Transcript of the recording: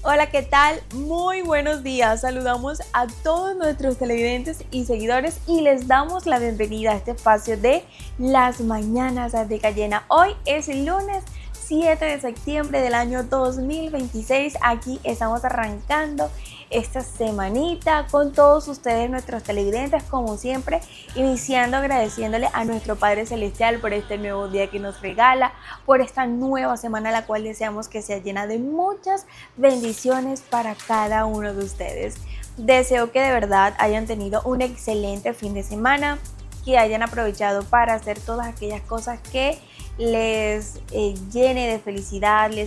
Hola, ¿qué tal? Muy buenos días. Saludamos a todos nuestros televidentes y seguidores y les damos la bienvenida a este espacio de Las Mañanas de Cayena. Hoy es el lunes 7 de septiembre del año 2026. Aquí estamos arrancando esta semanita con todos ustedes, nuestros televidentes, como siempre, iniciando agradeciéndole a nuestro Padre Celestial por este nuevo día que nos regala, por esta nueva semana, la cual deseamos que sea llena de muchas bendiciones para cada uno de ustedes. Deseo que de verdad hayan tenido un excelente fin de semana, que hayan aprovechado para hacer todas aquellas cosas que les llene de felicidad, les